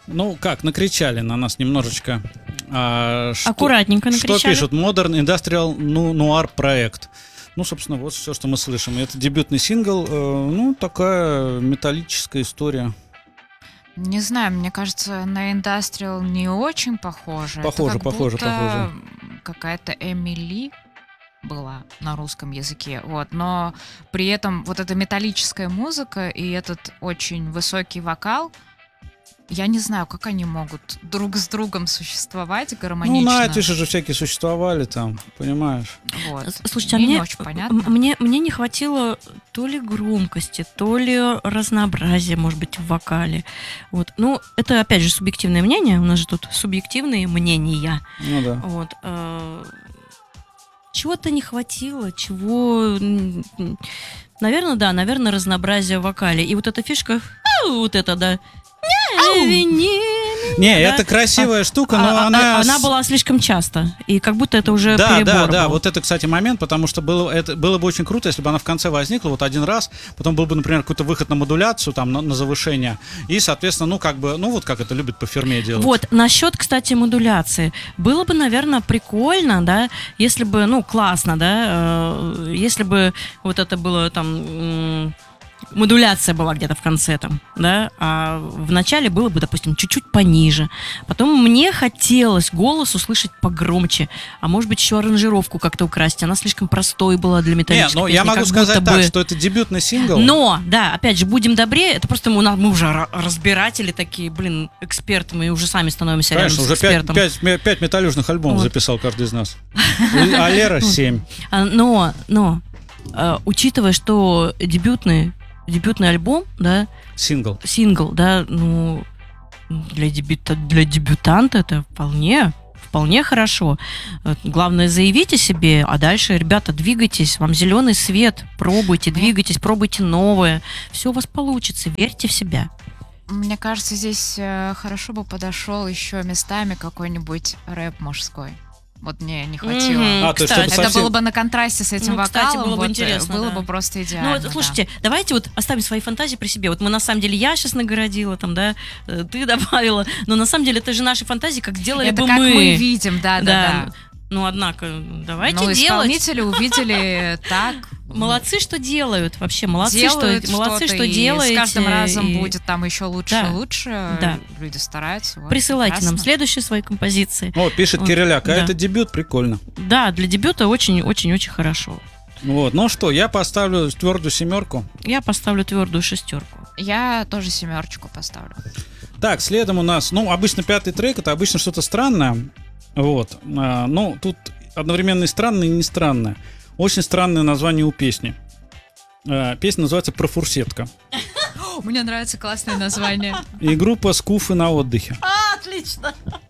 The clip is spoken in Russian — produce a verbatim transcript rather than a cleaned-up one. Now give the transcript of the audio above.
Ну, как, накричали на нас немножечко. А, что, Аккуратненько накричали. Что пишут? Modern Industrial Noir проект. Ну, собственно, вот все, что мы слышим. Это дебютный сингл. Э, ну, такая металлическая история. Не знаю, мне кажется, на Industrial не очень похоже. Похоже, Это как похоже, будто похоже. какая-то Эмили была на русском языке, вот, но при этом вот эта металлическая музыка и этот очень высокий вокал, я не знаю, как они могут друг с другом существовать гармонично. Ну, Найтвиши же всякие существовали там, понимаешь? Вот. Слушайте, а Мне мне, не очень понятно. мне, мне не хватило то ли громкости, то ли разнообразия, может быть, в вокале. Вот. Ну, это, опять же, субъективное мнение. У нас же тут субъективные мнения. Ну да. Вот. э, Чего-то не хватило, чего... Наверное, да, наверное, разнообразие в вокале. И вот эта фишка, а, вот это, да. Не, это красивая штука, но А- она... а- Она была слишком часто. И как будто это уже Да, перебор да, да, был. вот это, кстати, момент, потому что было, это, было бы очень круто, если бы она в конце возникла вот один раз, потом был бы, например, какой-то выход на модуляцию, там, на, на завышение, и, соответственно, ну, как бы, ну, вот как это любят по фирме делать. Вот, насчет, кстати, модуляции. Было бы, наверное, прикольно, да, если бы, ну, классно, да, э, если бы вот это было там... м, модуляция была где-то в конце там, да, а в начале было бы, допустим, чуть-чуть пониже. Потом мне хотелось голос услышать погромче, а может быть еще аранжировку как-то украсть. Она слишком простой была для Не, металлической ну, песни, я могу как сказать будто так, бы- что это дебютный сингл. Но, да, опять же, будем добрее, это просто мы, у нас- мы уже ра- разбиратели такие, блин, эксперты, мы уже сами становимся Конечно, рядом уже с пять, экспертом. пять, ме- пять металлюжных альбомов Вот. записал каждый из нас. А Лера семь. А, Но, но, э, учитывая, что дебютный, дебютный альбом, да, Сингл. сингл, да, ну, для, дебюта, для дебютанта это вполне, вполне хорошо. Э, Главное, заявите о себе, а дальше, ребята, двигайтесь, вам зеленый свет, пробуйте, двигайтесь, пробуйте новое. Все у вас получится, верьте в себя. Мне кажется, здесь э, хорошо бы подошел еще местами какой-нибудь рэп мужской. Вот мне не хватило. Мгм, А, то есть, кстати. чтобы Это совсем- было бы на контрасте с этим Ну, вокалом. кстати, было бы вот, э, интересно, Было да. бы просто Ну, идеально. вот, да. слушайте, давайте вот оставим свои фантазии при себе. Вот мы на самом деле, я сейчас нагородила, там, да, э, ты добавила, но на самом деле это же наши фантазии, как делали Это бы как мы. мы видим, да, да, да. Ну, однако, давайте Но делать. исполнители увидели так. Молодцы, что делают. Вообще, молодцы, делают что, молодцы, что-то, что и делаете. с каждым разом и будет там еще лучше Да. и лучше. Да. Люди стараются. вот, Присылайте нам прекрасно. следующие свои композиции. О, пишет Вот, Кириляк, а да. это дебют, прикольно. Да, для дебюта очень-очень-очень хорошо. Вот, ну что, я поставлю твердую семерку. Я поставлю твердую шестерку. Я тоже семерочку поставлю. Так, следом у нас, ну, обычно пятый трек, это обычно что-то странное. Вот, а, ну, тут одновременно и странное, и не странное. Очень странное название у песни. А, песня называется «Профурсетка». Мне нравится классное название. И группа «Скуфы на отдыхе». А, отлично!